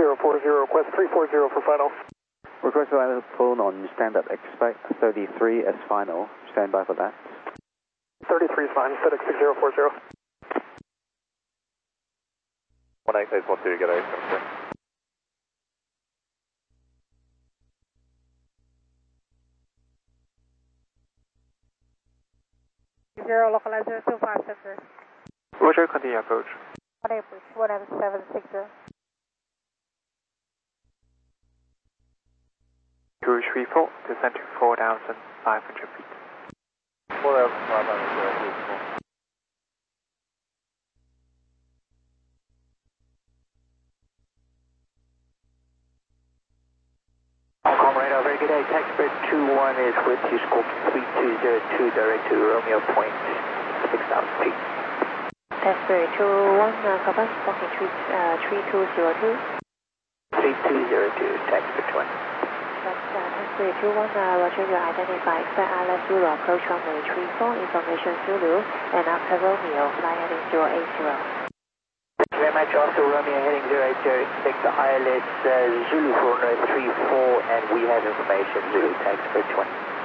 6040, request 340 for final. Request for final phone on standard, expect 33 as final. Stand by for that. 33 is fine, FedEx 6040. 18612, get out. Zero localizer 257. Roger, continue approach. Approach 1760. 234, descend to 4,500 feet. 4,500 feet. Hong Kong radar, very good day. Taxbird 21 is with you, Scorpion 3202, direct to Romeo Point, 6,000 feet. Taxbird 21, Copan, Scorpion 3202. 3202, Taxbird 21. Taxbird 21, Roger, you identify expect ILS Zulu, approach runway 34, information Zulu, and after Romeo, fly heading 080. Very much, also Romeo heading 080, expect the ILS Zulu for runway 34, and we have information Zulu, Taxbird 20.